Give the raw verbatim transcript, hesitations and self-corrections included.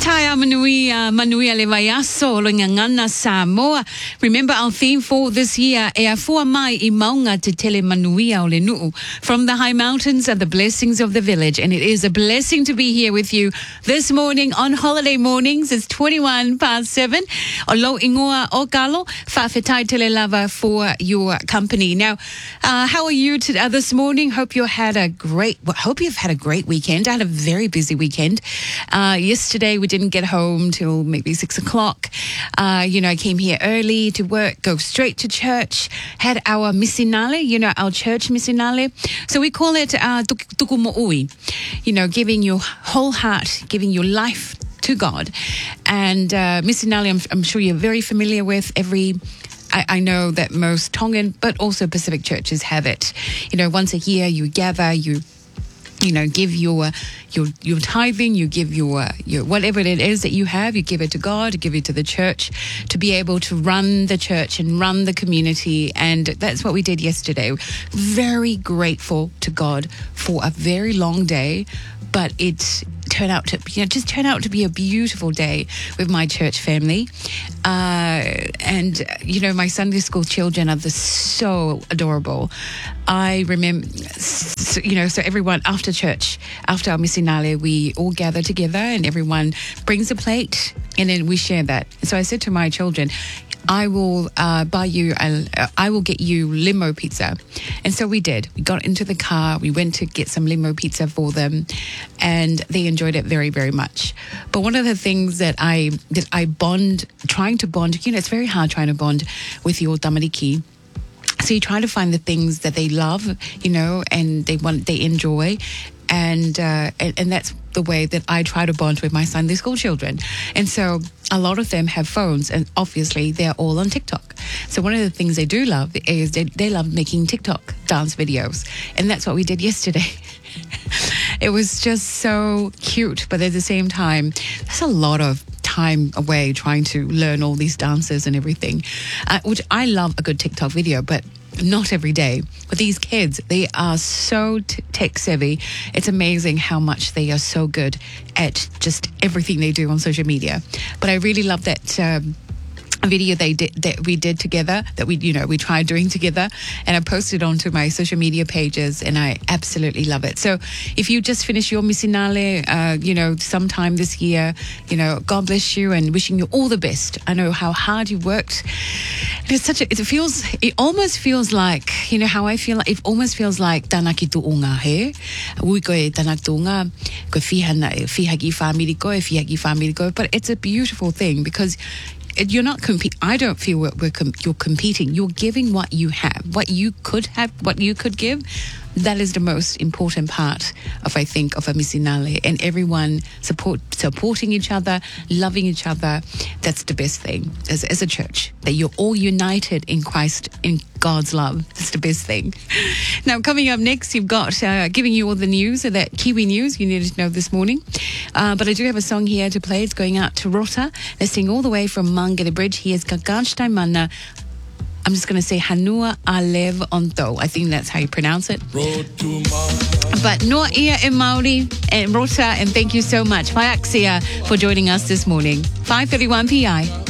Taya Manuia, Manuia Levayaso, Lungangana Samoa. Remember our theme for this year, Ea Fua Mai I Maunga Te Tele Manuia o le Nuu. From the high mountains are the blessings of the village, and it is a blessing to be here with you this morning on holiday mornings. It's twenty-one past seven. O lo ingoa o kalo, whawhetai tele lava for your company. Now, uh, how are you to, uh, this morning? Hope you had a great, well, hope you've had a great weekend. I had a very busy weekend. Uh, yesterday we didn't get home till maybe six o'clock. Uh, you know, I came here early to work, go straight to church, had our misinale, you know, our church misinale. So we call it uh, tuku mo'ui, you know, giving your whole heart, giving your life to God. And uh, misinale, I'm, I'm sure you're very familiar with. Every I, I know that most Tongan, but also Pacific churches have it. You know, once a year you gather, you you know, give your your your tithing, you give your your whatever it is that you have, you give it to God, you give it to the church to be able to run the church and run the community. And that's what we did yesterday. Very grateful to God for a very long day, but it turned out to, you know, just turned out to be a beautiful day with my church family. Uh, and, you know, my Sunday school children are just so adorable. I remember, so, you know, so everyone after church, after our misinale, we all gather together and everyone brings a plate and then we share that. So I said to my children, I will uh, buy you, a, I will get you limo pizza. And so we did. We got into the car, we went to get some limo pizza for them, and they enjoyed it very, very much. But one of the things that I, that I bond, trying to bond, you know, it's very hard trying to bond with your tamariki. So you try to find the things that they love, you know, and they want, they enjoy. And, uh, and and that's the way that I try to bond with my Sunday school children. And so a lot of them have phones, and obviously they're all on TikTok. So one of the things they do love is they, they love making TikTok dance videos. And that's what we did yesterday. It was just so cute, but at the same time, there's a lot of time away trying to learn all these dances and everything, uh, which I love a good TikTok video, but not every day. But these kids, they are so t- tech savvy. It's amazing how much they are so good at just everything they do on social media. But I really love that um, video they did that we did together, that we you know we tried doing together, and I posted onto my social media pages, and I absolutely love it. So if you just finished your misinale uh, you know sometime this year, you know God bless you and wishing you all the best. I know how hard you worked. It's such a, it feels it almost feels like, you know how I feel, it almost feels like tanaki tuunga he ui koe tanaki tuunga ko fihana fihagi family ko fihagi family ko, but it's a beautiful thing because you're not compete. I don't feel we're, we're com- you're competing. You're giving what you have, what you could have, what you could give. That is the most important part of, I think, of a misinale, and everyone support supporting each other, loving each other. That's the best thing as, as a church, that you're all united in Christ, in God's love. That's the best thing. Now, coming up next, you've got uh, giving you all the news, so that Kiwi news you needed to know this morning. Uh, but I do have a song here to play. It's going out to Rota, listening all the way from Mangere Bridge. Here's Kaganshtai Mana. I'm just going to say Hanua Alev Onto. I think that's how you pronounce it. But Noa Ia e Māori and Rota, and thank you so much, Whaiaksia, for joining us this morning. five thirty-one P I.